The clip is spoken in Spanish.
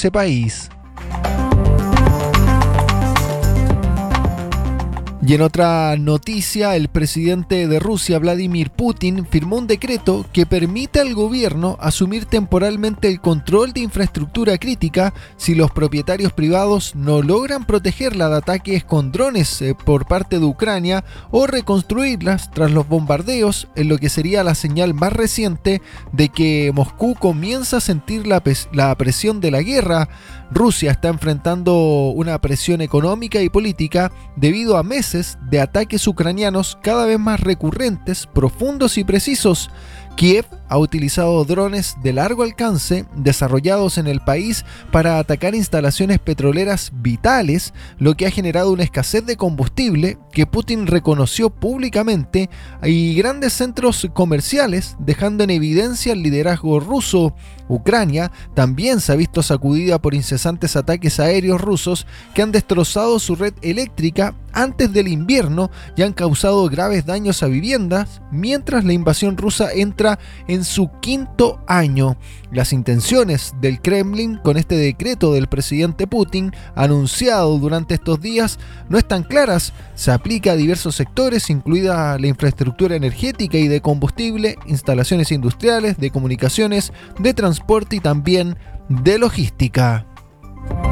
ese país. Y en otra noticia, el presidente de Rusia, Vladimir Putin, firmó un decreto que permite al gobierno asumir temporalmente el control de infraestructura crítica si los propietarios privados no logran protegerla de ataques con drones por parte de Ucrania o reconstruirlas tras los bombardeos, en lo que sería la señal más reciente de que Moscú comienza a sentir la presión de la guerra. Rusia está enfrentando una presión económica y política debido a meses de ataques ucranianos cada vez más recurrentes, profundos y precisos. Kiev ha utilizado drones de largo alcance desarrollados en el país para atacar instalaciones petroleras vitales, lo que ha generado una escasez de combustible que Putin reconoció públicamente y grandes centros comerciales, dejando en evidencia el liderazgo ruso. Ucrania también se ha visto sacudida por incesantes ataques aéreos rusos que han destrozado su red eléctrica antes del invierno y han causado graves daños a viviendas, mientras la invasión rusa entra en su quinto año. Las intenciones del Kremlin con este decreto del presidente Putin, anunciado durante estos días, no están claras. Se aplica a diversos sectores, incluida la infraestructura energética y de combustible, instalaciones industriales, de comunicaciones, de transporte y también de logística.